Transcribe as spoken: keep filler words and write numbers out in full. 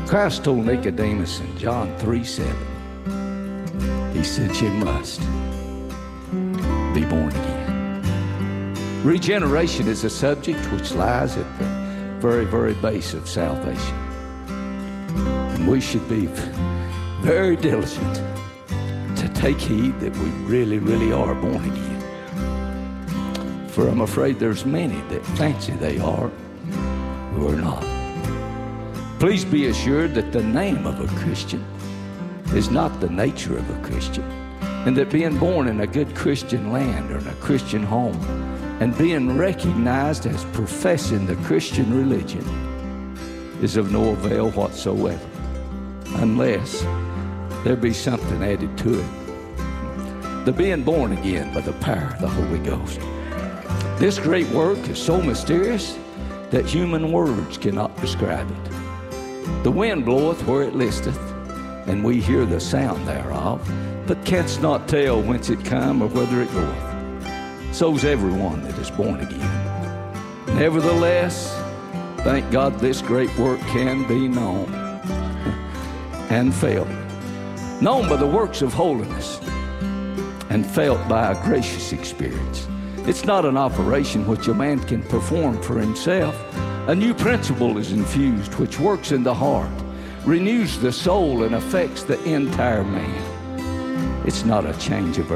Christ told Nicodemus in John three seven, he said, you must be born again. Regeneration is a subject which lies at the very, very base of salvation. And we should be very diligent to take heed that we really, really are born again. For I'm afraid there's many that fancy they are who are not. Please be assured that the name of a Christian is not the nature of a Christian, and that being born in a good Christian land or in a Christian home and being recognized as professing the Christian religion is of no avail whatsoever, unless there be something added to it. The being born again by the power of the Holy Ghost. This great work is so mysterious that human words cannot describe it. The wind bloweth where it listeth, and we hear the sound thereof, but canst not tell whence it come or whither it goeth. So's everyone that is born again. Nevertheless, thank God this great work can be known and felt. Known by the works of holiness and felt by a gracious experience. It's not an operation which a man can perform for himself. A new principle is infused which works in the heart, renews the soul, and affects the entire man. It's not a change of